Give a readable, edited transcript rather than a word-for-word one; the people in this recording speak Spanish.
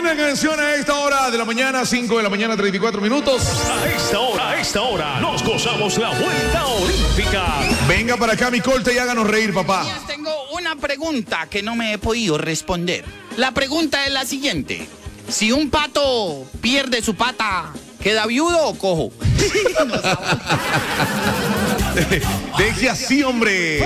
buena canción a esta hora de la mañana, 5 de la mañana, 34 minutos. A esta hora, nos gozamos la vuelta olímpica. Venga para acá, mi corte, y háganos reír, papá. Tengo una pregunta que no me he podido responder. La pregunta es la siguiente. Si un pato pierde su pata, ¿queda viudo o cojo? Deje así, hombre.